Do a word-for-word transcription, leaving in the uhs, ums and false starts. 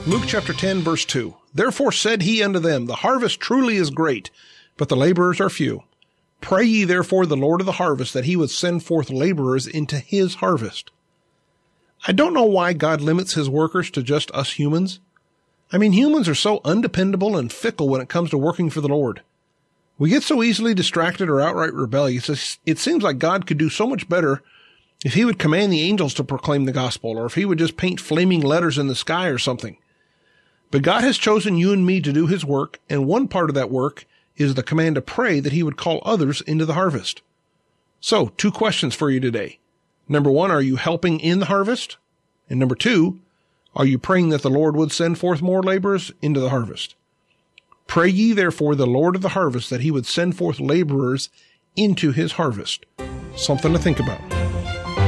Luke chapter ten, verse two. Therefore said he unto them, the harvest truly is great, but the laborers are few. Pray ye therefore the Lord of the harvest that he would send forth laborers into his harvest. I don't know why God limits his workers to just us humans. I mean, humans are so undependable and fickle when it comes to working for the Lord. We get so easily distracted or outright rebellious. It seems like God could do so much better if he would command the angels to proclaim the gospel, or if he would just paint flaming letters in the sky or something. But God has chosen you and me to do his work, and one part of that work is the command to pray that he would call others into the harvest. So, two questions for you today. Number one, are you helping in the harvest? And number two, are you praying that the Lord would send forth more laborers into the harvest? Pray ye therefore the Lord of the harvest that he would send forth laborers into his harvest. Something to think about.